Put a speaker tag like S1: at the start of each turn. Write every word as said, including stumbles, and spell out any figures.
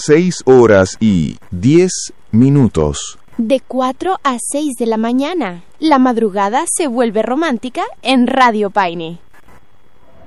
S1: seis horas y diez minutos.
S2: De cuatro a seis de la mañana. La madrugada se vuelve romántica en Radio Paine.